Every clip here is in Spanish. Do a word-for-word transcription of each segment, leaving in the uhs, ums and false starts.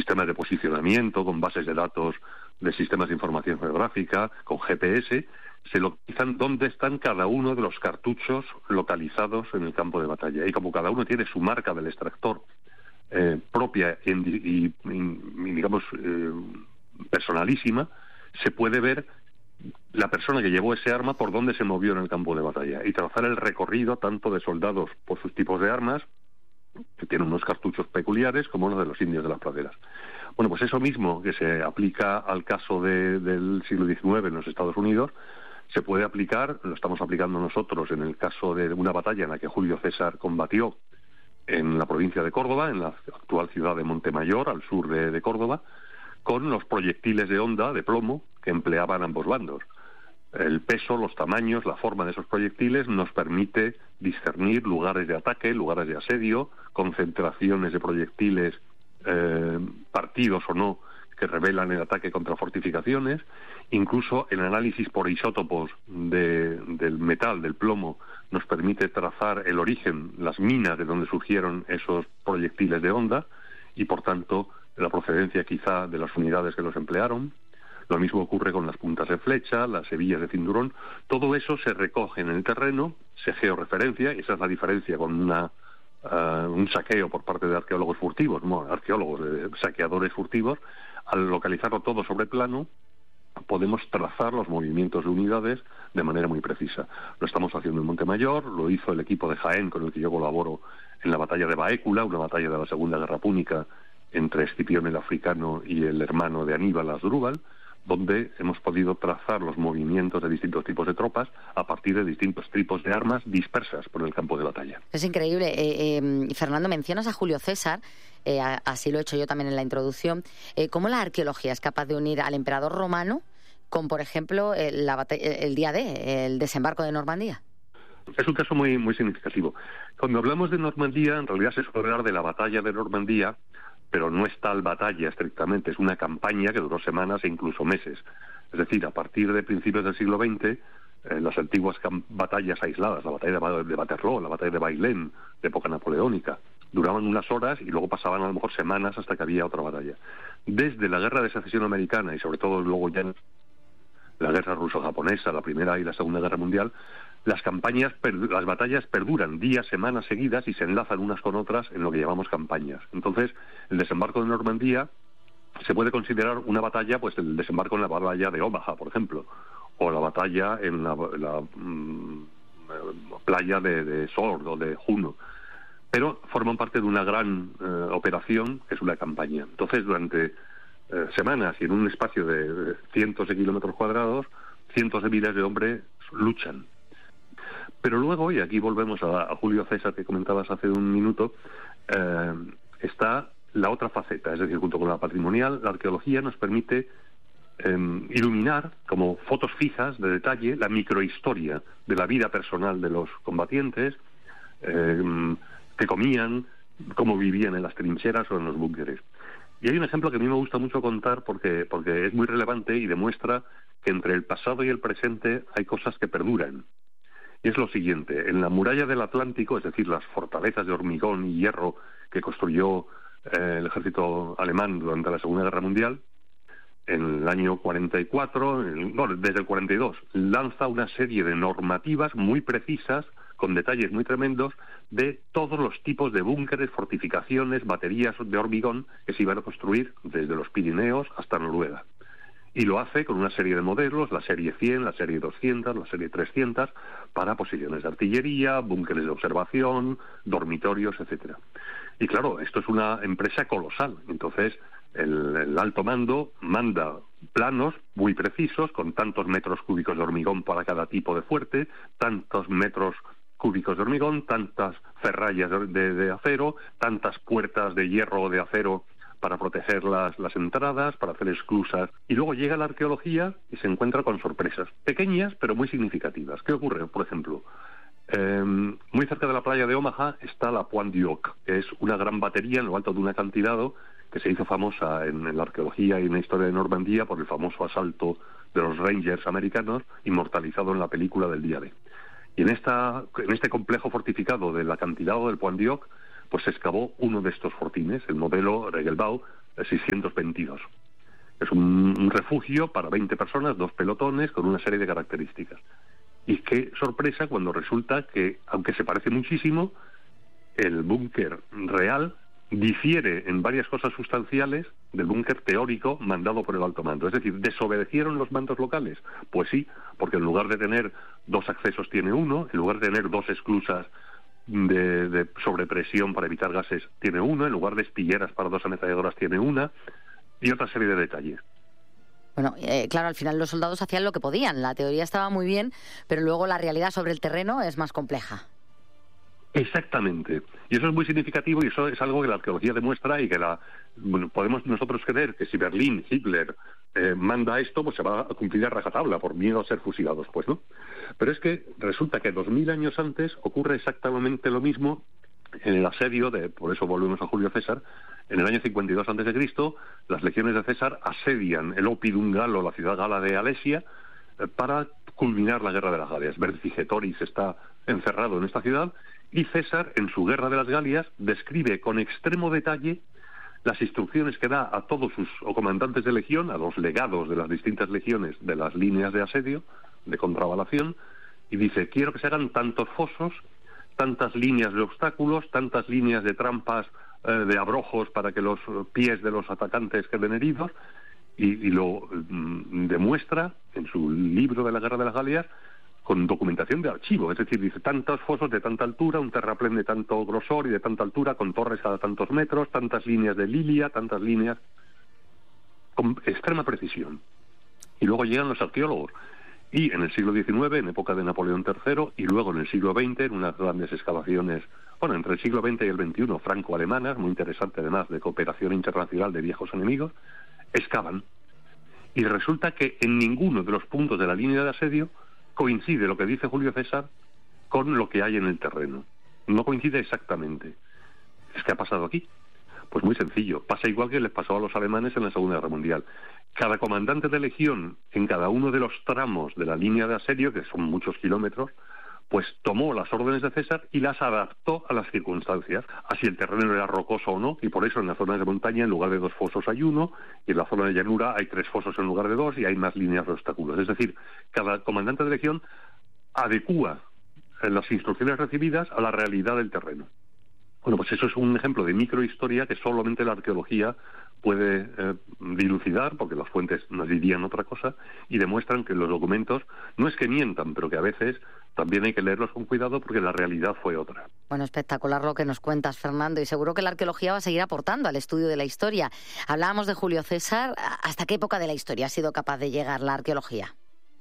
sistemas de posicionamiento, con bases de datos de sistemas de información geográfica, con G P S, se localizan dónde están cada uno de los cartuchos localizados en el campo de batalla. Y como cada uno tiene su marca del extractor eh, propia y, y, y digamos, eh, personalísima, se puede ver la persona que llevó ese arma por dónde se movió en el campo de batalla y trazar el recorrido tanto de soldados por sus tipos de armas, que tienen unos cartuchos peculiares, como los de los indios de las praderas. Bueno, pues eso mismo que se aplica al caso de, del siglo diecinueve en los Estados Unidos, se puede aplicar, lo estamos aplicando nosotros en el caso de una batalla en la que Julio César combatió en la provincia de Córdoba, en la actual ciudad de Montemayor, al sur de, de Córdoba, con los proyectiles de honda, de plomo, que empleaban ambos bandos. El peso, los tamaños, la forma de esos proyectiles nos permite discernir lugares de ataque, lugares de asedio, concentraciones de proyectiles eh, partidos o no, que revelan el ataque contra fortificaciones. Incluso el análisis por isótopos de, del metal, del plomo, nos permite trazar el origen, las minas de donde surgieron esos proyectiles de honda y, por tanto, la procedencia quizá de las unidades que los emplearon. Lo mismo ocurre con las puntas de flecha, las hebillas de cinturón. Todo eso se recoge en el terreno, se georreferencia, y esa es la diferencia con una, uh, un saqueo por parte de arqueólogos furtivos, no, arqueólogos, eh, saqueadores furtivos. Al localizarlo todo sobre plano, podemos trazar los movimientos de unidades de manera muy precisa. Lo estamos haciendo en Montemayor, lo hizo el equipo de Jaén con el que yo colaboro en la batalla de Baécula, una batalla de la Segunda Guerra Púnica entre Escipión el Africano y el hermano de Aníbal, Asdrúbal, donde hemos podido trazar los movimientos de distintos tipos de tropas a partir de distintos tipos de armas dispersas por el campo de batalla. Es increíble. Eh, eh, Fernando, mencionas a Julio César, eh, así lo he hecho yo también en la introducción. Eh, ¿Cómo la arqueología es capaz de unir al emperador romano con, por ejemplo, el, la batalla, el día D, el desembarco de Normandía? Es un caso muy, muy significativo. Cuando hablamos de Normandía, en realidad se suele hablar de la batalla de Normandía, pero no es tal batalla estrictamente, es una campaña que duró semanas e incluso meses. Es decir, a partir de principios del siglo veinte, eh, las antiguas batallas aisladas, la batalla de, de Waterloo, la batalla de Bailén, de época napoleónica, duraban unas horas y luego pasaban a lo mejor semanas hasta que había otra batalla. Desde la Guerra de Secesión Americana y sobre todo luego ya en la Guerra Ruso-Japonesa, la Primera y la Segunda Guerra Mundial, las campañas, las batallas perduran días, semanas seguidas y se enlazan unas con otras en lo que llamamos campañas. Entonces, el desembarco de Normandía se puede considerar una batalla, pues el desembarco en la batalla de Omaha, por ejemplo, o la batalla en la, la mmm, playa de, de Sword o de Juno, pero forman parte de una gran eh, operación que es una campaña. Entonces, durante eh, semanas y en un espacio de, de cientos de kilómetros cuadrados, cientos de miles de hombres luchan. Pero luego, y aquí volvemos a, a Julio César que comentabas hace un minuto, eh, está la otra faceta, es decir, junto con la patrimonial, la arqueología nos permite eh, iluminar como fotos fijas de detalle la microhistoria de la vida personal de los combatientes, eh, qué comían, cómo vivían en las trincheras o en los búnkeres. Y hay un ejemplo que a mí me gusta mucho contar porque, porque es muy relevante y demuestra que entre el pasado y el presente hay cosas que perduran. Y es lo siguiente, en la muralla del Atlántico, es decir, las fortalezas de hormigón y hierro que construyó eh, el ejército alemán durante la Segunda Guerra Mundial, en el año cuarenta y cuatro, en, bueno, desde el cuarenta y dos, lanza una serie de normativas muy precisas, con detalles muy tremendos, de todos los tipos de búnkeres, fortificaciones, baterías de hormigón que se iban a construir desde los Pirineos hasta Noruega. Y lo hace con una serie de modelos, la serie cien, la serie doscientos, la serie trescientos, para posiciones de artillería, búnkeres de observación, dormitorios, etcétera. Y claro, esto es una empresa colosal. Entonces, el, el alto mando manda planos muy precisos, con tantos metros cúbicos de hormigón para cada tipo de fuerte, tantos metros cúbicos de hormigón, tantas ferrallas de, de, de acero, tantas puertas de hierro o de acero para proteger las, las entradas, para hacer esclusas. Y luego llega la arqueología y se encuentra con sorpresas, pequeñas pero muy significativas. ¿Qué ocurre? Por ejemplo, eh, muy cerca de la playa de Omaha está la Pointe du Hoc, que es una gran batería en lo alto de un acantilado que se hizo famosa en, en la arqueología y en la historia de Normandía por el famoso asalto de los Rangers americanos, inmortalizado en la película del día D. Y en, esta, en este complejo fortificado del acantilado del Pointe du Hoc, pues se excavó uno de estos fortines, el modelo Regelbau, seiscientos veintidós. Es un, un refugio para veinte personas, dos pelotones, con una serie de características. Y qué sorpresa cuando resulta que, aunque se parece muchísimo, el búnker real difiere en varias cosas sustanciales del búnker teórico mandado por el alto mando. Es decir, ¿desobedecieron los mandos locales? Pues sí, porque en lugar de tener dos accesos tiene uno, en lugar de tener dos esclusas de, de sobrepresión para evitar gases tiene uno, en lugar de espilleras para dos ametralladoras tiene una, y otra serie de detalles. Bueno, eh, claro, al final los soldados hacían lo que podían. La teoría estaba muy bien, pero luego la realidad sobre el terreno es más compleja. Exactamente. Y eso es muy significativo y eso es algo que la arqueología demuestra y que la bueno, podemos nosotros creer que si Berlín, Hitler, eh, manda esto, pues se va a cumplir a rajatabla por miedo a ser fusilados, pues no. Pero es que resulta que dos mil años antes ocurre exactamente lo mismo en el asedio de, por eso volvemos a Julio César, en el año cincuenta y dos antes de Cristo, las legiones de César asedian el Opidum Galo, la ciudad gala de Alesia, eh, para culminar la guerra de las Galias. Vercingetorix está encerrado en esta ciudad y César, en su guerra de las Galias, describe con extremo detalle las instrucciones que da a todos sus o comandantes de legión, a los legados de las distintas legiones de las líneas de asedio, de contravalación, y dice, quiero que se hagan tantos fosos, tantas líneas de obstáculos, tantas líneas de trampas, eh, de abrojos para que los pies de los atacantes queden heridos, y, y lo mm, demuestra en su libro de la guerra de las Galias con documentación de archivo, es decir, dice tantos fosos de tanta altura, un terraplén de tanto grosor y de tanta altura, con torres cada tantos metros, tantas líneas de lilia, tantas líneas, con extrema precisión. Y luego llegan los arqueólogos, y en el siglo diecinueve, en época de Napoleón tercero, y luego en el siglo veinte, en unas grandes excavaciones, bueno, entre el siglo veinte y el veintiuno, franco-alemanas, muy interesante además, de cooperación internacional de viejos enemigos, excavan. Y resulta que en ninguno de los puntos de la línea de asedio coincide lo que dice Julio César con lo que hay en el terreno. No coincide exactamente. ¿Es que ha pasado aquí? Pues muy sencillo. Pasa igual que les pasó a los alemanes en la Segunda Guerra Mundial. Cada comandante de legión, en cada uno de los tramos de la línea de asedio, que son muchos kilómetros, pues tomó las órdenes de César y las adaptó a las circunstancias, así el terreno era rocoso o no, y por eso en las zonas de montaña en lugar de dos fosos hay uno, y en la zona de llanura hay tres fosos en lugar de dos, y hay más líneas de obstáculos. Es decir, cada comandante de legión adecúa las instrucciones recibidas a la realidad del terreno. Bueno, pues eso es un ejemplo de microhistoria que solamente la arqueología puede eh, dilucidar, porque las fuentes nos dirían otra cosa, y demuestran que los documentos no es que mientan, pero que a veces también hay que leerlos con cuidado porque la realidad fue otra. Bueno, espectacular lo que nos cuentas, Fernando, y seguro que la arqueología va a seguir aportando al estudio de la historia. Hablábamos de Julio César. ¿Hasta qué época de la historia ha sido capaz de llegar la arqueología?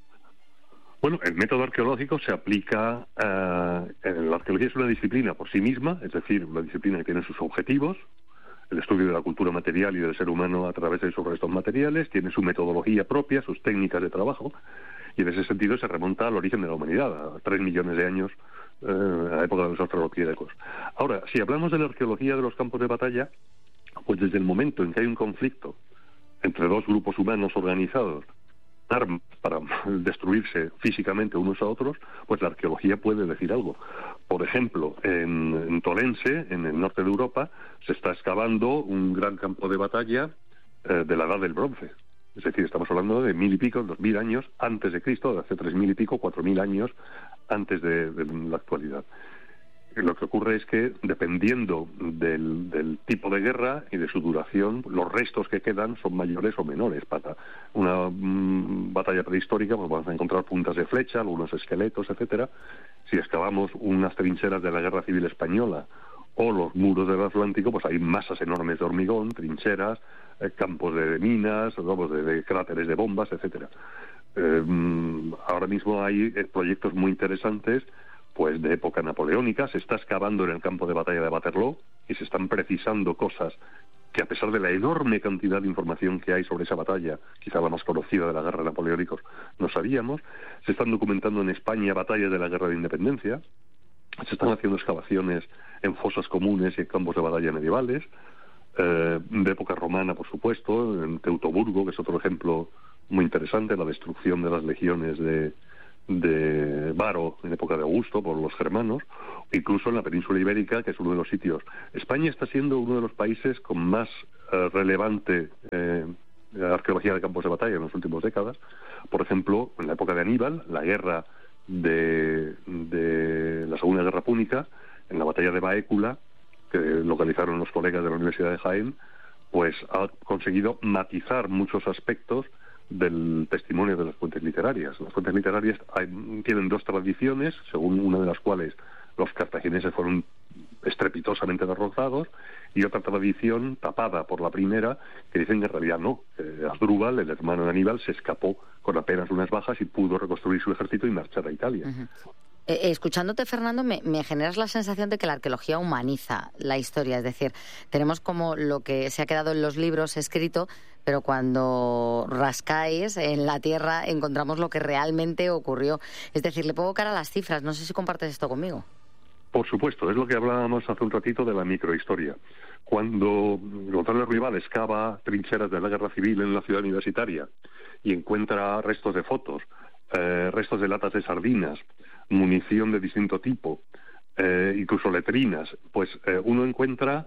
Bueno, el método arqueológico se aplica... Uh, la arqueología es una disciplina por sí misma, es decir, una disciplina que tiene sus objetivos, el estudio de la cultura material y del ser humano a través de sus restos materiales, tiene su metodología propia, sus técnicas de trabajo, y en ese sentido se remonta al origen de la humanidad, a tres millones de años, eh, a la época de los australopithecus. Ahora, si hablamos de la arqueología de los campos de batalla, pues desde el momento en que hay un conflicto entre dos grupos humanos organizados, armas para destruirse físicamente unos a otros, pues la arqueología puede decir algo. Por ejemplo, en, en Tolense, en el norte de Europa, se está excavando un gran campo de batalla eh, de la Edad del Bronce. Es decir, estamos hablando de mil y pico, dos mil años antes de Cristo, de hace tres mil y pico, cuatro mil años antes de, de la actualidad. Lo que ocurre es que, dependiendo del, del tipo de guerra y de su duración, los restos que quedan son mayores o menores. Para una mmm, batalla prehistórica, pues vamos a encontrar puntas de flecha, algunos esqueletos, etcétera. Si excavamos unas trincheras de la Guerra Civil Española o los muros del Atlántico, pues hay masas enormes de hormigón, trincheras, eh, campos de minas, vamos, de, de cráteres de bombas, etcétera. Eh, ahora mismo hay eh, proyectos muy interesantes, pues de época napoleónica. Se está excavando en el campo de batalla de Waterloo y se están precisando cosas que, a pesar de la enorme cantidad de información que hay sobre esa batalla, quizá la más conocida de la guerra de napoleónicos, no sabíamos. Se están documentando en España batallas de la guerra de independencia. Se están haciendo excavaciones en fosas comunes y en campos de batalla medievales, eh, de época romana, por supuesto, en Teutoburgo, que es otro ejemplo muy interesante, la destrucción de las legiones de de Varo en época de Augusto por los germanos, incluso en la península ibérica, que es uno de los sitios. España está siendo uno de los países con más eh, relevante eh, arqueología de campos de batalla en las últimas décadas. Por ejemplo, en la época de Aníbal, la guerra de, de la Segunda Guerra Púnica, en la batalla de Baécula, que localizaron los colegas de la Universidad de Jaén, pues ha conseguido matizar muchos aspectos del testimonio de las fuentes literarias. Las fuentes literarias hay, tienen dos tradiciones, según una de las cuales los cartagineses fueron estrepitosamente derrotados, y otra tradición tapada por la primera, que dicen que en realidad no. Eh, Asdrúbal, el hermano de Aníbal, se escapó con apenas unas bajas y pudo reconstruir su ejército y marchar a Italia. Uh-huh. Eh, escuchándote, Fernando, me, me generas la sensación de que la arqueología humaniza la historia. Es decir, tenemos como lo que se ha quedado en los libros escrito, pero cuando rascáis en la tierra encontramos lo que realmente ocurrió. Es decir, le pongo cara a las cifras. No sé si compartes esto conmigo. Por supuesto, es lo que hablábamos hace un ratito de la microhistoria. Cuando Gonzalo Ruibal excava trincheras de la guerra civil en la ciudad universitaria y encuentra restos de fotos, eh, restos de latas de sardinas, munición de distinto tipo, eh, incluso letrinas, pues eh, uno encuentra,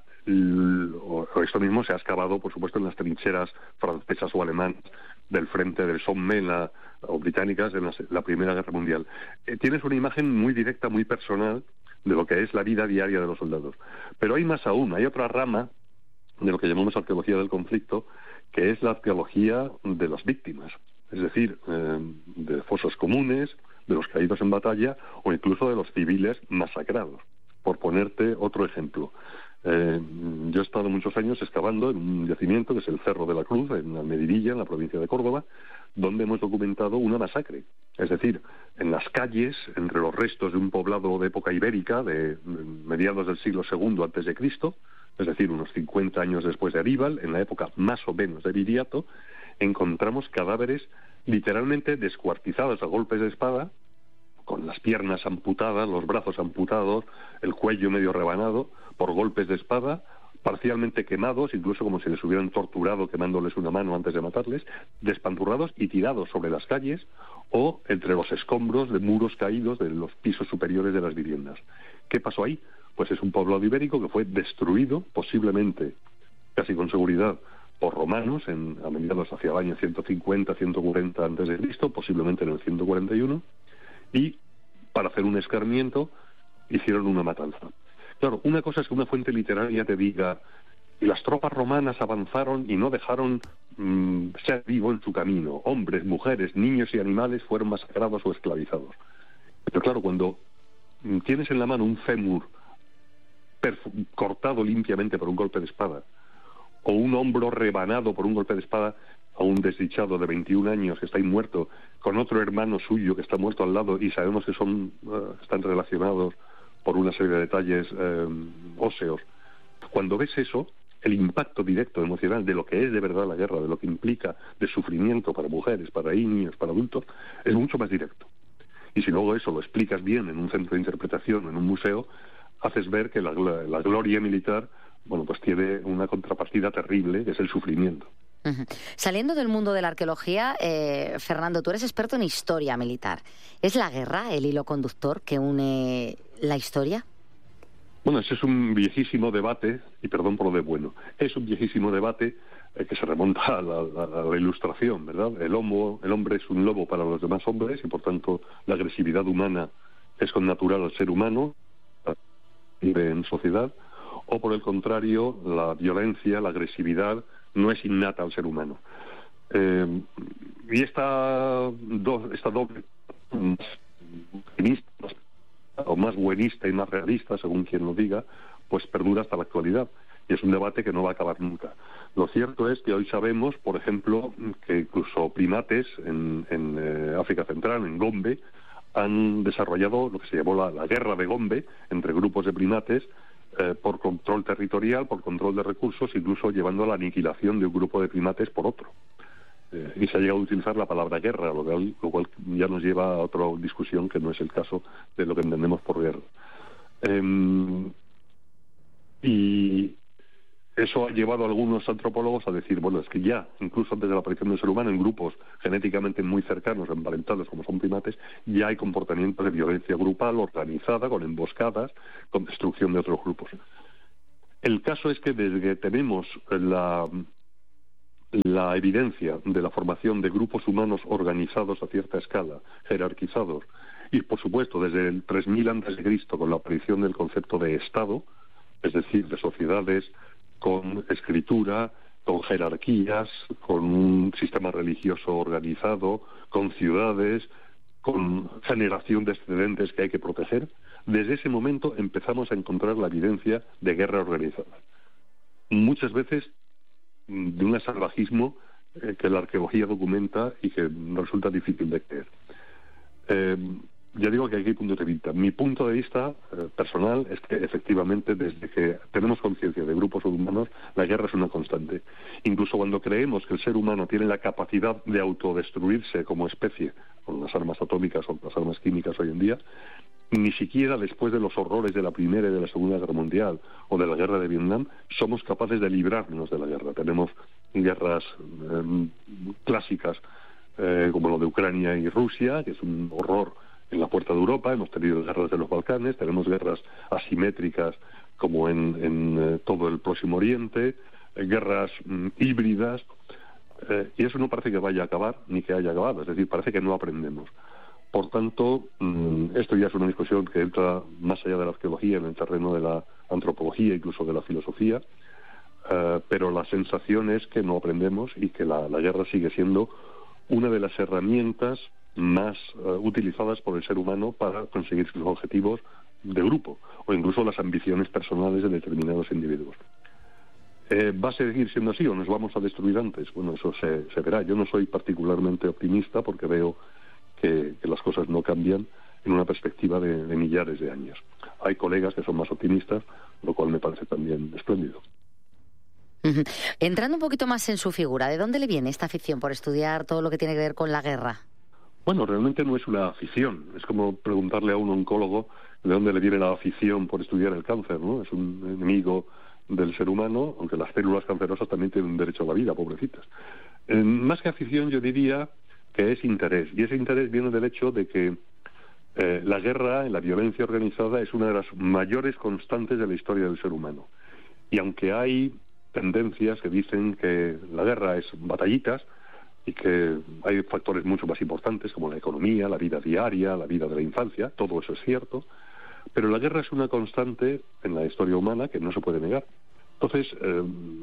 o, o esto mismo se ha excavado, por supuesto, en las trincheras francesas o alemanas del frente del Somme la, o británicas en la, la Primera Guerra Mundial. Eh, tienes una imagen muy directa, muy personal, de lo que es la vida diaria de los soldados. Pero hay más aún, hay otra rama de lo que llamamos arqueología del conflicto, que es la arqueología de las víctimas, es decir, eh, de fosas comunes, de los caídos en batalla o incluso de los civiles masacrados, por ponerte otro ejemplo. Eh, yo he estado muchos años excavando en un yacimiento que es el Cerro de la Cruz, en Almedivilla, en la provincia de Córdoba, donde hemos documentado una masacre. Es decir, en las calles, entre los restos de un poblado de época ibérica, de mediados del siglo segundo antes de Cristo, es decir, unos cincuenta años después de Aníbal, en la época más o menos de Viriato, encontramos cadáveres literalmente descuartizados a golpes de espada, con las piernas amputadas, los brazos amputados, el cuello medio rebanado, por golpes de espada, parcialmente quemados, incluso como si les hubieran torturado quemándoles una mano antes de matarles, despanturrados y tirados sobre las calles o entre los escombros de muros caídos de los pisos superiores de las viviendas. ¿Qué pasó ahí? Pues es un poblado ibérico que fue destruido, posiblemente, casi con seguridad, por romanos en, a mediados hacia el año ciento cincuenta, ciento cuarenta antes de Cristo, posiblemente en el ciento cuarenta y uno, y para hacer un escarmiento hicieron una matanza. Claro, una cosa es que una fuente literaria te diga y las tropas romanas avanzaron y no dejaron mmm, ser vivo en su camino. Hombres, mujeres, niños y animales fueron masacrados o esclavizados. Pero claro, cuando mmm, tienes en la mano un fémur cortado limpiamente por un golpe de espada, o un hombro rebanado por un golpe de espada a un desdichado de veintiún años que está ahí muerto, con otro hermano suyo que está muerto al lado y sabemos que son uh, están relacionados por una serie de detalles eh, óseos. Cuando ves eso, el impacto directo emocional de lo que es de verdad la guerra, de lo que implica de sufrimiento para mujeres, para niños, para adultos, es mucho más directo. Y si luego eso lo explicas bien en un centro de interpretación, en un museo, haces ver que la, la, la gloria militar, bueno, pues tiene una contrapartida terrible, que es el sufrimiento. Uh-huh. Saliendo del mundo de la arqueología, eh, Fernando, tú eres experto en historia militar. ¿Es la guerra el hilo conductor que une la historia? Bueno, ese es un viejísimo debate, y perdón por lo de bueno, es un viejísimo debate eh, que se remonta a la, a, a la Ilustración, ¿verdad? El, homo, el hombre es un lobo para los demás hombres y por tanto la agresividad humana es connatural al ser humano, vive en sociedad, o por el contrario, la violencia, la agresividad no es innata al ser humano. Eh, y esta, do, esta doble o más buenista y más realista, según quien lo diga, pues perdura hasta la actualidad. Y es un debate que no va a acabar nunca. Lo cierto es que hoy sabemos, por ejemplo, que incluso primates en, en eh, África Central, en Gombe, han desarrollado lo que se llamó la, la guerra de Gombe entre grupos de primates eh, por control territorial, por control de recursos, incluso llevando a la aniquilación de un grupo de primates por otro. Eh, y se ha llegado a utilizar la palabra guerra, lo cual, lo cual ya nos lleva a otra discusión que no es el caso de lo que entendemos por guerra. Eh, y eso ha llevado a algunos antropólogos a decir, bueno, es que ya, incluso antes de la aparición del ser humano, en grupos genéticamente muy cercanos, emparentados como son primates, ya hay comportamientos de violencia grupal organizada, con emboscadas, con destrucción de otros grupos. El caso es que desde que tenemos la, la evidencia de la formación de grupos humanos organizados a cierta escala, jerarquizados, y por supuesto desde el tres mil antes de Cristo con la aparición del concepto de Estado, es decir, de sociedades con escritura, con jerarquías, con un sistema religioso organizado, con ciudades, con generación de excedentes que hay que proteger, desde ese momento empezamos a encontrar la evidencia de guerra organizada. Muchas veces de un salvajismo eh, que la arqueología documenta y que resulta difícil de creer. Eh, ya digo que aquí hay puntos de vista. Mi punto de vista eh, personal es que efectivamente desde que tenemos conciencia de grupos humanos, la guerra es una constante. Incluso cuando creemos que el ser humano tiene la capacidad de autodestruirse como especie, con las armas atómicas o las armas químicas hoy en día, ni siquiera después de los horrores de la Primera y de la Segunda Guerra Mundial o de la Guerra de Vietnam somos capaces de librarnos de la guerra. Tenemos guerras eh, clásicas eh, como lo de Ucrania y Rusia, que es un horror en la puerta de Europa. Hemos tenido guerras de los Balcanes, tenemos guerras asimétricas como en, en eh, todo el Próximo Oriente, eh, guerras mm, híbridas, eh, y eso no parece que vaya a acabar ni que haya acabado, es decir, parece que no aprendemos. Por tanto, esto ya es una discusión que entra más allá de la arqueología, en el terreno de la antropología, incluso de la filosofía, eh, pero la sensación es que no aprendemos y que la, la guerra sigue siendo una de las herramientas más uh, utilizadas por el ser humano para conseguir sus objetivos de grupo, o incluso las ambiciones personales de determinados individuos. Eh, ¿Va a seguir siendo así o nos vamos a destruir antes? Bueno, eso se, se verá. Yo no soy particularmente optimista porque veo Que, que las cosas no cambian en una perspectiva de, de millares de años. Hay colegas que son más optimistas, lo cual me parece también espléndido. Uh-huh. Entrando un poquito más en su figura, ¿de dónde le viene esta afición por estudiar todo lo que tiene que ver con la guerra? Bueno, realmente no es una afición. Es como preguntarle a un oncólogo de dónde le viene la afición por estudiar el cáncer, ¿no? Es un enemigo del ser humano, aunque las células cancerosas también tienen derecho a la vida, pobrecitas. Eh, más que afición, yo diría que es interés, y ese interés viene del hecho de que eh, la guerra, la violencia organizada, es una de las mayores constantes de la historia del ser humano. Y aunque hay tendencias que dicen que la guerra es batallitas y que hay factores mucho más importantes como la economía, la vida diaria, la vida de la infancia, todo eso es cierto, pero la guerra es una constante en la historia humana que no se puede negar. Entonces, eh,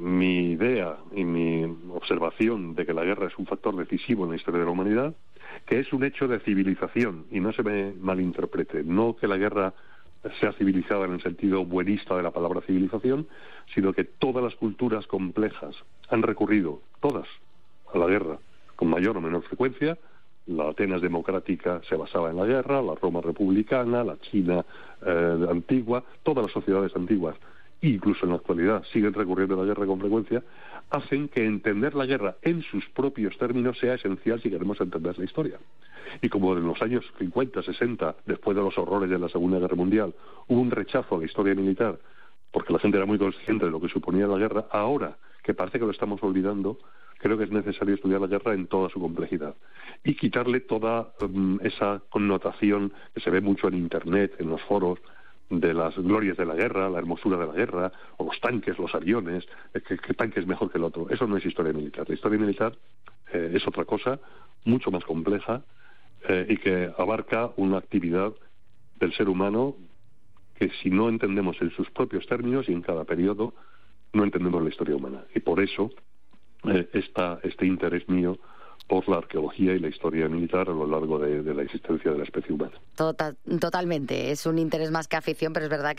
mi idea y mi observación de que la guerra es un factor decisivo en la historia de la humanidad, que es un hecho de civilización, y no se me malinterprete, no que la guerra sea civilizada en el sentido buenista de la palabra civilización, sino que todas las culturas complejas han recurrido, todas, a la guerra, con mayor o menor frecuencia. La Atenas democrática se basaba en la guerra, la Roma republicana, la China eh, antigua, todas las sociedades antiguas, incluso en la actualidad siguen recurriendo a la guerra con frecuencia, hacen que entender la guerra en sus propios términos sea esencial si queremos entender la historia. Y como en los años cincuenta, sesenta, después de los horrores de la Segunda Guerra Mundial, hubo un rechazo a la historia militar, porque la gente era muy consciente de lo que suponía la guerra, ahora que parece que lo estamos olvidando, creo que es necesario estudiar la guerra en toda su complejidad y quitarle toda um, esa connotación que se ve mucho en Internet, en los foros, de las glorias de la guerra, la hermosura de la guerra, o los tanques, los aviones, que, que tanque es mejor que el otro. Eso no es historia militar. La historia militar eh, es otra cosa, mucho más compleja, eh, y que abarca una actividad del ser humano que si no entendemos en sus propios términos y en cada periodo, no entendemos la historia humana. Y por eso eh, esta, este interés mío por la arqueología y la historia militar a lo largo de, de la existencia de la especie humana. Total, totalmente, es un interés más que afición, pero es verdad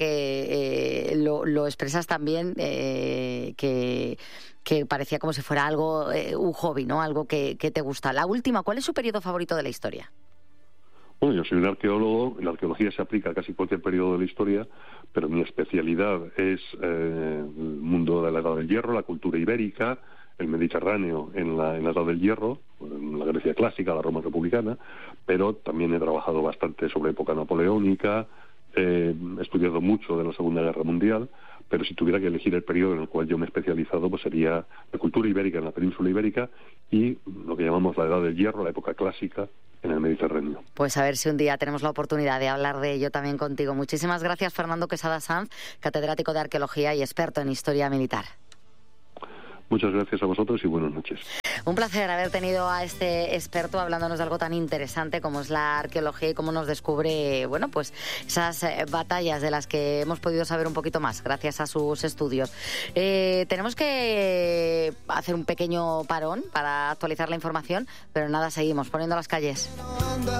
que eh, lo, lo expresas también eh, que, que parecía como si fuera algo, eh, un hobby, ¿no? Algo que, que te gusta. La última, ¿cuál es su periodo favorito de la historia? Bueno, yo soy un arqueólogo, la arqueología se aplica a casi cualquier periodo de la historia, pero mi especialidad es eh, el mundo de la Edad del Hierro, la cultura ibérica, el Mediterráneo en la, en la Edad del Hierro, en la Grecia clásica, la Roma republicana, pero también he trabajado bastante sobre época napoleónica, eh, he estudiado mucho de la Segunda Guerra Mundial, pero si tuviera que elegir el periodo en el cual yo me he especializado, pues sería la cultura ibérica en la península ibérica y lo que llamamos la Edad del Hierro, la época clásica en el Mediterráneo. Pues a ver si un día tenemos la oportunidad de hablar de ello también contigo. Muchísimas gracias, Fernando Quesada Sanz, catedrático de Arqueología y experto en Historia Militar. Muchas gracias a vosotros y buenas noches. Un placer haber tenido a este experto hablándonos de algo tan interesante como es la arqueología y cómo nos descubre, bueno, pues esas eh, batallas de las que hemos podido saber un poquito más gracias a sus estudios. Eh, tenemos que hacer un pequeño parón para actualizar la información, pero nada, seguimos poniendo las calles.